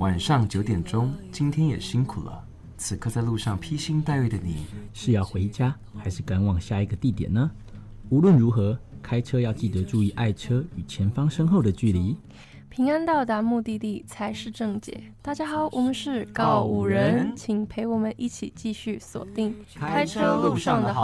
晚上9点钟，今天也辛苦了。此刻在路上披星戴月的你， 是要回家还是赶往下一个地点呢？无论如何，开车要记得注意爱车与前方身后的距离， 平安到达目的地才是正解。大家好，我们是告五人，请陪我们一起继续锁定开车路上的好